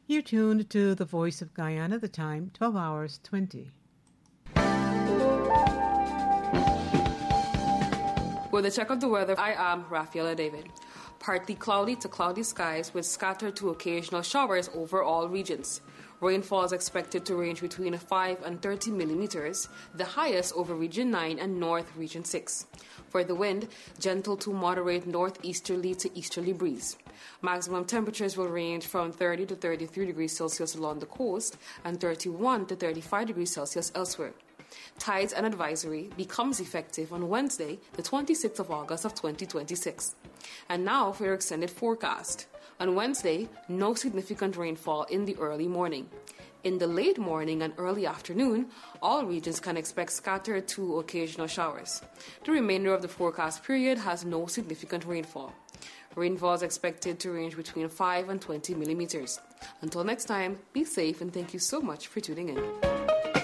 You're tuned to the Voice of Guyana, the time 12 hours 20. With a check of the weather, I am Rafaela David. Partly cloudy to cloudy skies with scattered to occasional showers over all regions. Rainfall is expected to range between 5 and 30 millimeters, the highest over Region 9 and North Region 6. For the wind, gentle to moderate northeasterly to easterly breeze. Maximum temperatures will range from 30 to 33 degrees Celsius along the coast and 31 to 35 degrees Celsius elsewhere. Tides and advisory becomes effective on Wednesday, the 26th of August of 2026. And now for your extended forecast. On Wednesday, no significant rainfall in the early morning. In the late morning and early afternoon, all regions can expect scattered to occasional showers. The remainder of the forecast period has no significant rainfall. Rainfall is expected to range between 5 and 20 millimeters. Until next time, be safe and thank you so much for tuning in.